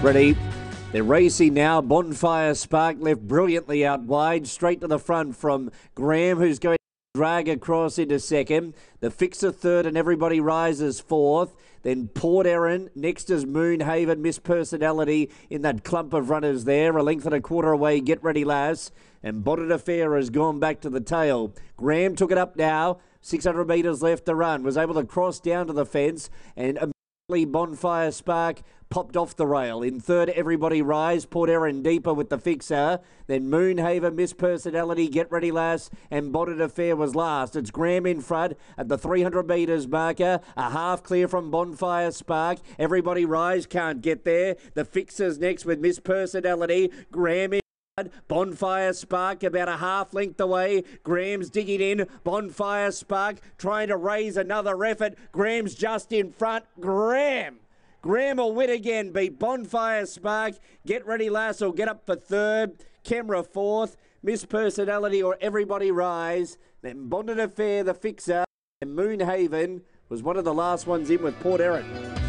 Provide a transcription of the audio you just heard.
Ready. They're racing now. Bonfire Spark left brilliantly out wide. Straight to the front from Graham, who's going to drag across into second. The Fixer third and Everybody Rises fourth. Then Port Erin. Next is Moonhaven. Miss Personality in that clump of runners there. A length and a quarter away. Get Ready Lass. And Bonnet Affair has gone back to the tail. Graham took it up now. 600 metres left to run. Was able to cross down to the fence and immediately Bonfire Spark popped off the rail. In third, Everybody Rise. Port Erin deeper with the Fixer. Then Moonhaven, Miss Personality, Get Ready Lass, and Bonnet Affair was last. It's Graham in front at the 300 metres marker. A half clear from Bonfire Spark. Everybody Rise can't get there. The Fixer's next with Miss Personality. Graham in. Bonfire Spark about a half length away. Graham's digging in. Bonfire Spark trying to raise another effort. Graham's just in front. Graham will win again. Beat Bonfire Spark. Get Ready Lass will get up for third. Kemra fourth. Miss Personality or Everybody Rise. Then Bonnet Affair, the Fixer. And Moonhaven was one of the last ones in with Port Erin.